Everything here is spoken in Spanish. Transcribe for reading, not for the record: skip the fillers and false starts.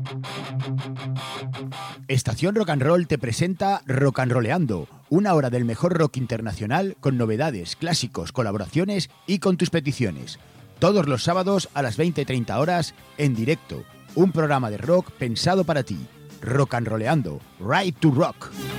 Estación Rock and Roll te presenta Rock and Rolleando, una hora del mejor rock internacional con novedades, clásicos, colaboraciones y con tus peticiones. Todos los sábados a las 20:30 horas en directo. Un programa de rock pensado para ti. Rock and Rolleando, Right to Rock.